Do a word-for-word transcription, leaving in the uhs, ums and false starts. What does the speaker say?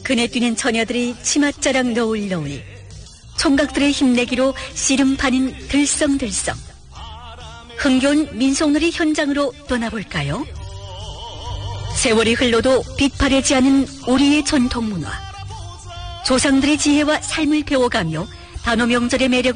그네 뛰는 처녀들이 치맛자락 너울너울, 총각들의 힘내기로 씨름판인 들썽들썽. 흥겨운 민속놀이 현장으로 떠나볼까요? 세월이 흘러도 빛바래지 않은 우리의 전통문화. 조상들의 지혜와 삶을 배워가며 단오 명절의 매력을